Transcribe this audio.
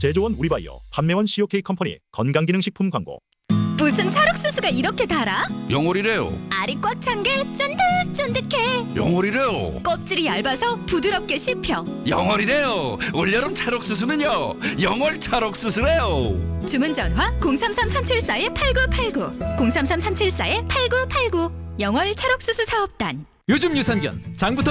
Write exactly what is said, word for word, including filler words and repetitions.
제조원 우리바이오, 판매원 씨오케이 컴퍼니 건강기능식품 광고. 무슨 찰옥수수가 이렇게 달아? 영월이래요. 알이 꽉 찬 게 쫀득쫀득해. 영월이래요. 껍질이 얇아서 부드럽게 씹혀. 영월이래요. 올여름 찰옥수수는요, 영월 찰옥수수래요. 주문 전화 공삼삼 삼칠사 팔구팔구 공삼삼 삼칠사 팔구팔구 영월 찰옥수수 사업단. 요즘 유산균 장부터